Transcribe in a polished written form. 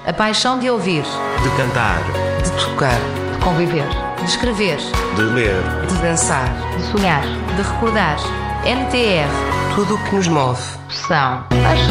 A paixão de ouvir, de cantar, de tocar, de conviver, de escrever, de ler, de dançar, de sonhar, de recordar. NTR. tudo o que nos move. São